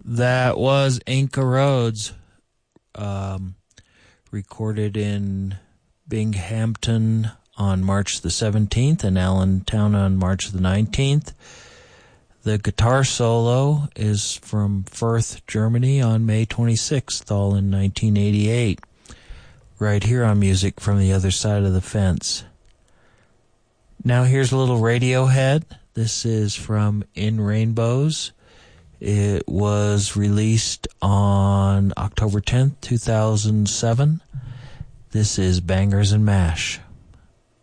That was Inca Roads, recorded in Binghamton on March the 17th and Allentown on March the 19th. The guitar solo is from Fürth, Germany on May 26th, all in 1988. Right here on Music from the Other Side of the Fence. Now here's a little Radiohead. This is from In Rainbows. It was released on October 10th, 2007. This is Bangers and Mash.